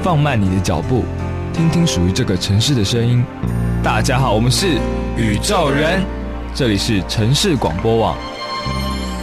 放慢你的脚步，听听属于这个城市的声音。大家好，我们是宇宙人，这里是城市广播网